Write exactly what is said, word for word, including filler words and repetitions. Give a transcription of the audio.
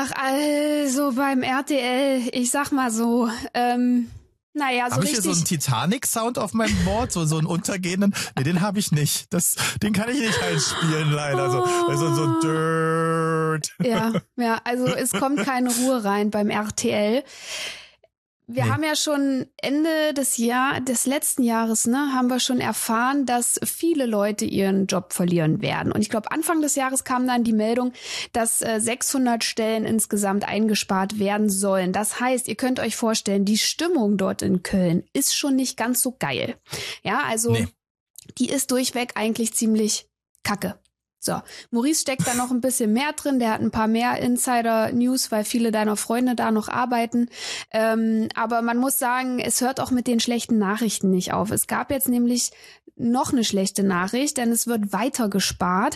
Ach, also beim R T L, ich sag mal so, ähm, naja, so Habe ich richtig. hier so einen Titanic-Sound auf meinem Board, so, so einen untergehenden? Nee, den habe ich nicht. Das, den kann ich nicht einspielen, leider. So, also so Dirt. Ja, ja, also es kommt keine Ruhe rein beim R T L. Wir Nee. haben ja schon Ende des Jahr, des letzten Jahres, ne, haben wir schon erfahren, dass viele Leute ihren Job verlieren werden. Und ich glaube, Anfang des Jahres kam dann die Meldung, dass äh, sechshundert Stellen insgesamt eingespart werden sollen. Das heißt, ihr könnt euch vorstellen, die Stimmung dort in Köln ist schon nicht ganz so geil. Ja, also Nee. die ist durchweg eigentlich ziemlich kacke. So, Maurice steckt da noch ein bisschen mehr drin, der hat ein paar mehr Insider-News, weil viele deiner Freunde da noch arbeiten. Ähm, aber man muss sagen, es hört auch mit den schlechten Nachrichten nicht auf. Es gab jetzt nämlich noch eine schlechte Nachricht, denn es wird weiter gespart.